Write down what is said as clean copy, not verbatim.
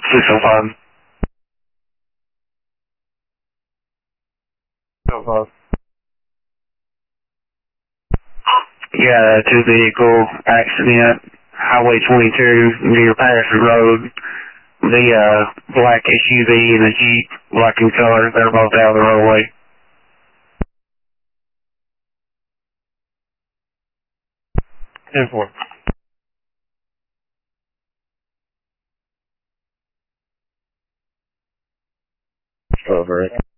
605. 605. Yeah, two-vehicle accident, Highway 22, near Patterson Road. The black SUV and the Jeep, black in color, they're both out of the roadway. Ten four. Over it.